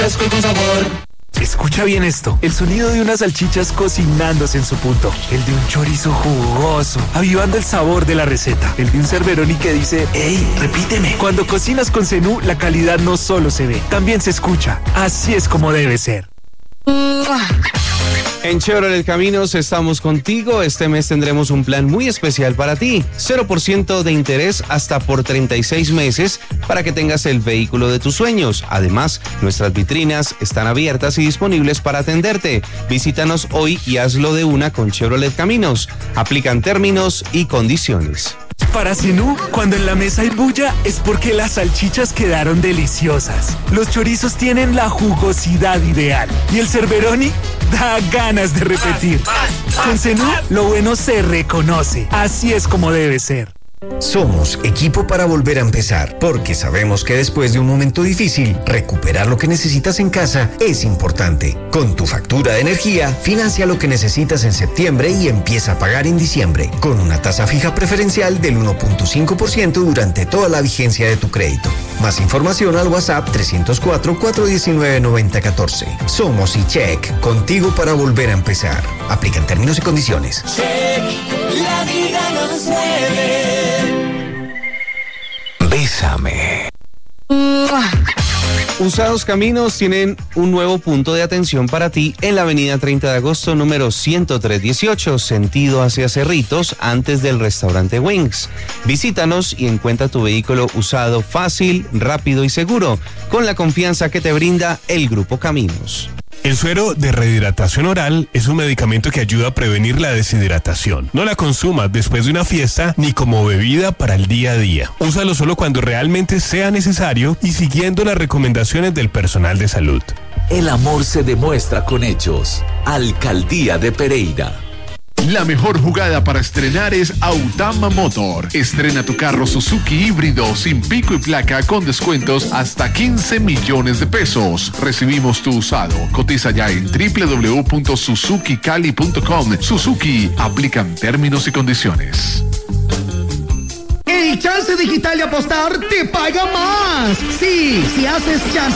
Fresco y con sabor. Escucha bien esto, el sonido de unas salchichas cocinándose en su punto, el de un chorizo jugoso, avivando el sabor de la receta, el de un Cerveroni que dice, ¡ey, repíteme! Cuando cocinas con Zenú, la calidad no solo se ve, también se escucha. Así es como debe ser. En Chevrolet Caminos estamos contigo. Este mes tendremos un plan muy especial para ti. 0% de interés hasta por 36 meses para que tengas el vehículo de tus sueños. Además, nuestras vitrinas están abiertas y disponibles para atenderte. Visítanos hoy y hazlo de una con Chevrolet Caminos. Aplican términos y condiciones. Para Zenú, cuando en la mesa hay bulla, es porque las salchichas quedaron deliciosas. Los chorizos tienen la jugosidad ideal. Y el Cerveroni da ganas de repetir. Con Zenú, lo bueno se reconoce. Así es como debe ser. Somos equipo para volver a empezar, porque sabemos que después de un momento difícil, recuperar lo que necesitas en casa es importante. Con tu factura de energía, financia lo que necesitas en septiembre y empieza a pagar en diciembre, con una tasa fija preferencial del 1.5% durante toda la vigencia de tu crédito. Más información al WhatsApp 304-419-9014. Somos eCheck, contigo para volver a empezar. Aplican términos y condiciones. Check, la vida nos mueve. Bésame. Usados Caminos tienen un nuevo punto de atención para ti en la avenida 30 de agosto, número 10318, sentido hacia Cerritos, antes del restaurante Wings. Visítanos y encuentra tu vehículo usado fácil, rápido y seguro, con la confianza que te brinda el Grupo Caminos. El suero de rehidratación oral es un medicamento que ayuda a prevenir la deshidratación. No la consumas después de una fiesta ni como bebida para el día a día. Úsalo solo cuando realmente sea necesario y siguiendo las recomendaciones del personal de salud. El amor se demuestra con hechos. Alcaldía de Pereira. La mejor jugada para estrenar es Autama Motor. Estrena tu carro Suzuki híbrido sin pico y placa con descuentos hasta 15 millones de pesos. Recibimos tu usado. Cotiza ya en www.suzukicali.com. Suzuki, aplican términos y condiciones. El Chance Digital de Apostar te paga más. Sí, si haces Chance